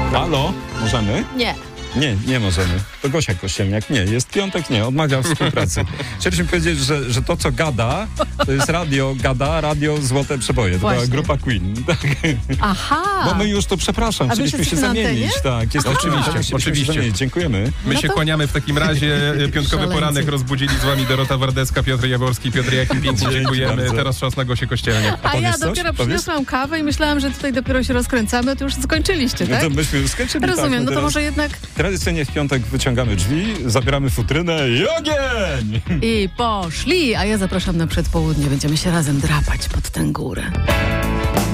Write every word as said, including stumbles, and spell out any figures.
Halo, możemy? Nie. Nie, nie możemy. To Gosia Kościelniak. Nie, jest piątek, nie, odmawia współpracy. Chcieliśmy powiedzieć, że, że to, co gada, to jest radio Gada, radio Złote Przeboje. To była Właśnie. grupa Queen. Tak. Aha. Bo my już to, przepraszam, A wy chcieliśmy już się jesteście na zamienić. antenie? Tak, jest Aha. oczywiście. Oczywiście, Chcieliśmy się zamienić. Dziękujemy. My No się to- kłaniamy w takim razie. Piątkowy Szaleńcy. poranek rozbudzili z wami Dorota Wardecka, Piotr Jaworski, Piotr Jakim. Pięknie Dzięki dziękujemy. bardzo. Teraz czas na Gosię Kościelniak. A ja powiesz coś? dopiero Powiesz? przyniosłam kawę i myślałam, że tutaj dopiero się rozkręcamy, to już skończyliście, No tak? to myśmy skończyli. Rozumiem, tak, no to teraz może jednak tradycyjnie w piątek wyciągamy drzwi, zabieramy futrynę i ogień! i poszli, a ja zapraszam na przedpołudnie, będziemy się razem drapać pod tę górę.